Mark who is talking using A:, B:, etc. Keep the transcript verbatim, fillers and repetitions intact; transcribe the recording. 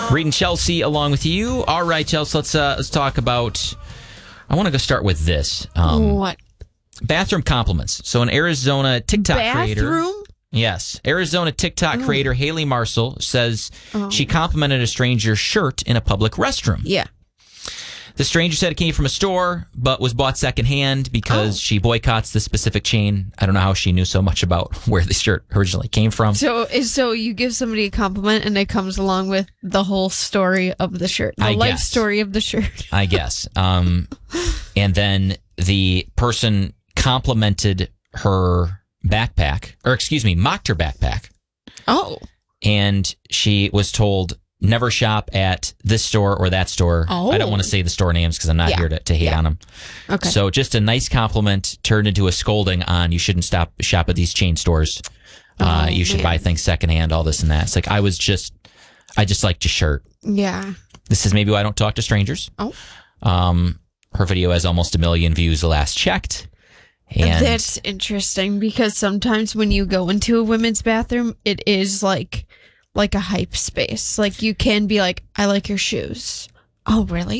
A: Reed and Chelsea along with you. All right, Chelsea, let's, uh, let's talk about... I want to go start with this. Um,
B: what?
A: Bathroom compliments. So an Arizona TikTok
B: Bathroom?
A: creator... Yes. Arizona TikTok
B: oh.
A: creator Haley Marcel says
B: oh.
A: she complimented a stranger's shirt in a public restroom.
B: Yeah.
A: The stranger said it came from a store, but was bought secondhand because
B: oh.
A: she boycotts the specific chain. I don't know how she knew so much about where the shirt originally came from.
B: So, so you give somebody a compliment, and it comes along with the whole story of the shirt, the
A: I
B: life
A: guess.
B: story of the shirt.
A: I guess. Um, and then the person complimented her backpack, or excuse me, mocked her backpack.
B: Oh.
A: And she was told, never shop at this store or that store.
B: Oh.
A: I don't want to say the store names because I'm not
B: yeah.
A: here to, to hate
B: yeah.
A: on them.
B: Okay.
A: So just a nice compliment turned into a scolding on you shouldn't stop shop at these chain stores. Uh,
B: oh,
A: you should
B: man.
A: buy things secondhand, all this and that. It's like, I was just, I just liked your shirt.
B: Yeah.
A: This is maybe why I don't talk to strangers.
B: Oh.
A: Um, her video has almost a million views the last checked. And
B: that's interesting because sometimes when you go into a women's bathroom, it is like like a hype space. Like you can be like, I like your shoes. Oh, really?